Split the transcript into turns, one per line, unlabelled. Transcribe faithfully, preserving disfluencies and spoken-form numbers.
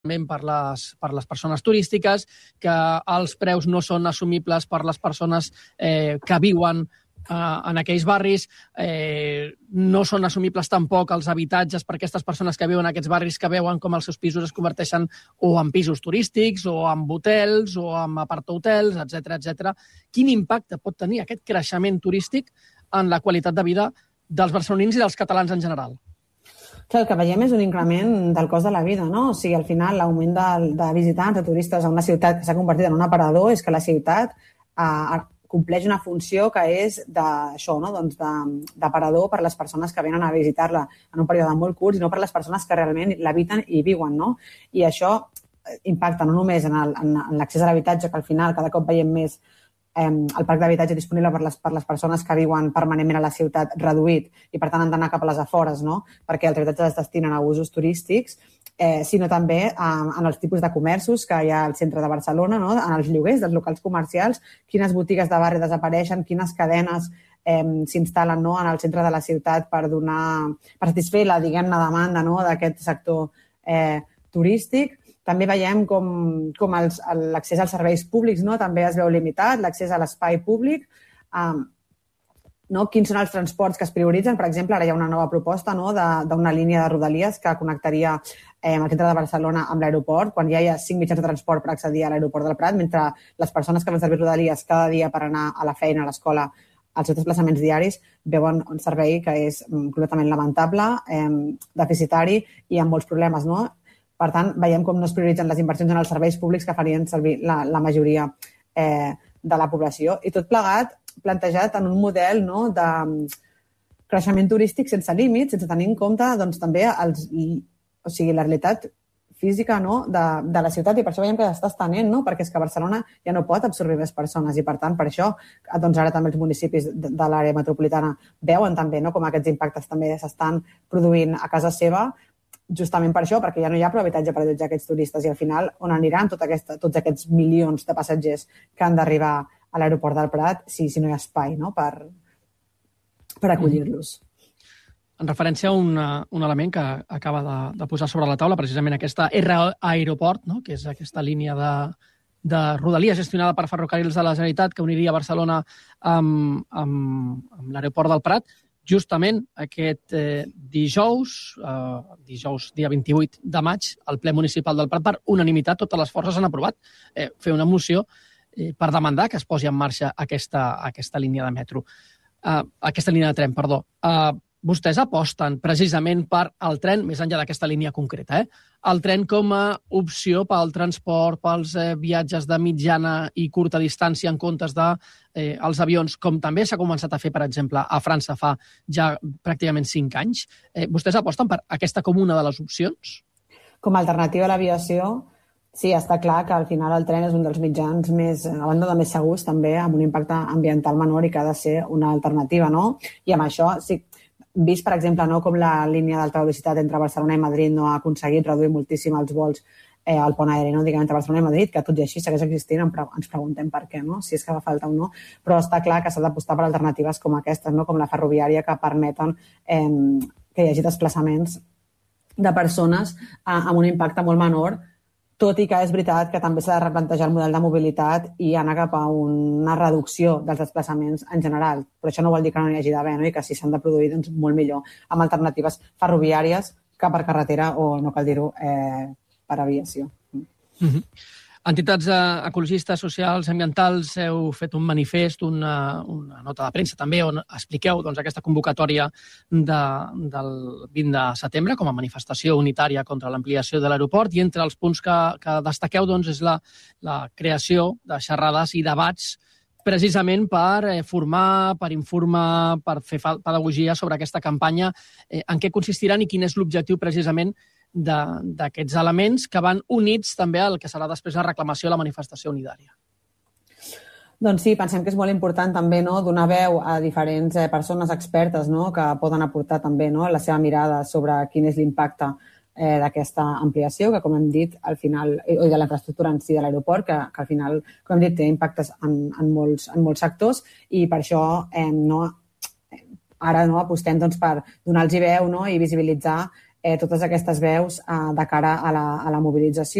per les, per les persones turístiques, que els preus no són assumibles per les persones eh, que viuen eh, en aquells barris, eh, no són assumibles tampoc els habitatges per aquestes persones que viuen en aquests barris, que veuen com els seus pisos es converteixen o en pisos turístics, o en hotels, o en apartahotels, etcètera, etcètera. Quin impacte pot tenir aquest creixement turístic en la qualitat de vida dels barcelonins i dels catalans en general?
Clar, el que veiem és un increment del cost de la vida, no? O sigui, al final, l'augment de, de visitants, de turistes a una ciutat que s'ha convertit en un aparador és que la ciutat eh, compleix una funció que és d'això, no? Doncs d'aparador per a les persones que venen a visitar-la en un període molt curt i no per a les persones que realment l'habiten i viuen, no? I això impacta no només en l'accés a l'habitatge, que al final cada cop veiem més Eh, el parc d'habitatge disponible per les, per les persones que viuen permanentment a la ciutat reduït i per tant han d'anar cap a les afores, no? Perquè els habitatges es destinen a usos turístics, eh, sinó també eh, en els tipus de comerços que hi ha al centre de Barcelona, no? En els lloguers dels locals comercials, quines botigues de barri desapareixen, quines cadenes eh, s'instal·len, no? En el centre de la ciutat per donar, per satisfer la, diguem-ne, demanda, no? D'aquest sector eh, turístic. També veiem com, com l'accés als serveis públics, no? També es veu limitat, l'accés a l'espai públic. Um, no? Quins són els transports que es prioritzen? Per exemple, ara hi ha una nova proposta, no? d'una línia de Rodalies que connectaria eh, el centre de Barcelona amb l'aeroport, quan ja hi ha cinc mitjans de transport per accedir a l'aeroport del Prat, mentre les persones que van servir Rodalies cada dia per anar a la feina, a l'escola, als seus desplaçaments diaris, veuen un servei que és completament lamentable, eh, deficitari i amb molts problemes, no? Per tant, veiem com no es prioritzen les inversions en els serveis públics que farien servir la, la majoria eh, de la població. I tot plegat plantejat en un model, no, de creixement turístic sense límits, sense tenir en compte doncs, també els, o sigui, la realitat física, no, de, de la ciutat, i per això veiem que s'està estenent, no? Perquè és que Barcelona ja no pot absorbir més persones i, per tant, per això doncs ara també els municipis de, de l'àrea metropolitana veuen també, no, com aquests impactes també s'estan produint a casa seva, justament per això, perquè ja no hi ha prou habitatge per allotjar aquests turistes i al final on aniran tot aquesta, tots aquests milions de passatgers que han d'arribar a l'aeroport del Prat si, si no hi ha espai, no? per, per acollir-los.
En referència a un, un element que acaba de, de posar sobre la taula, precisament aquesta R Aeroport, no? Que és aquesta línia de, de Rodalies gestionada per Ferrocarrils de la Generalitat que uniria Barcelona amb, amb, amb l'aeroport del Prat. Justament aquest eh, dijous, eh, dijous dia vint-i-vuit de maig, el ple municipal del Prat, per unanimitat, totes les forces han aprovat eh, fer una moció eh, per demandar que es posi en marxa aquesta, aquesta línia de metro, eh, aquesta línia de tren, perdó. Eh, vostès aposten precisament per el tren, més enllà d'aquesta línia concreta, eh? El tren com a opció pel transport, pels eh, viatges de mitjana i curta distància en comptes dels eh, els avions, com també s'ha començat a fer, per exemple, a França fa ja pràcticament cinc anys. Eh, vostès aposten per aquesta com una de les opcions?
Com a alternativa a l'aviació, sí, està clar que al final el tren és un dels mitjans més, a banda de més segurs, també amb un impacte ambiental menor i que ha de ser una alternativa, no? I amb això, sí, vist, per exemple, no, com la línia d'alta velocitat entre Barcelona i Madrid no ha aconseguit reduir moltíssim els vols eh, al pont aeri, no, diguem, entre Barcelona i Madrid, que tot i així segueix existint, ens preguntem per què, no? Si és que fa falta o no, però està clar que s'ha d'apostar per alternatives com aquestes, no? Com la ferroviària, que permeten eh, que hi hagi desplaçaments de persones eh, amb un impacte molt menor, tot i que és veritat que també s'ha de replantejar el model de mobilitat i anar cap a una reducció dels desplaçaments en general. Però això no vol dir que no n'hi hagi d'haver, no? I que si s'han de produir, doncs molt millor, amb alternatives ferroviàries que per carretera o, no cal dir-ho, eh, per aviació.
Mm-hmm. Entitats ecologistes, socials, ambientals, heu fet un manifest, una, una nota de premsa també, on expliqueu doncs, aquesta convocatòria de, del vint de setembre com a manifestació unitària contra l'ampliació de l'aeroport, i entre els punts que, que destaqueu doncs, és la, la creació de xerrades i debats precisament per formar, per informar, per fer pedagogia sobre aquesta campanya, eh, en què consistiran i quin és l'objectiu precisament d'aquests elements que van units també al que serà després la reclamació de la manifestació unitària.
Doncs sí, pensem que és molt important també, no, donar veu a diferents eh, persones expertes, no, que poden aportar també, no, la seva mirada sobre quin és l'impacte eh, d'aquesta ampliació, que com hem dit, al final, o de la infraestructura en si de l'aeroport, que, que al final, com hem dit, té impactes en, en, molts, en molts sectors, i per això eh, no, ara no, apostem doncs, per donar-los veu, no, i visibilitzar eh, totes aquestes veus eh, de cara a la, a la mobilització.